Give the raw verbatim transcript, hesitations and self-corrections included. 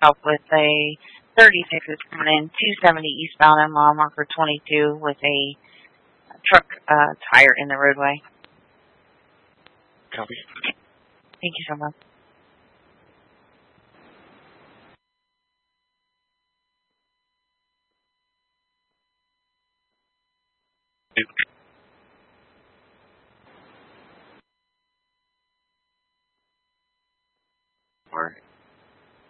Up with a thirty-six is coming in two seventy eastbound on mile marker twenty-two with a truck uh, tire in the roadway. Copy. Thank you so much.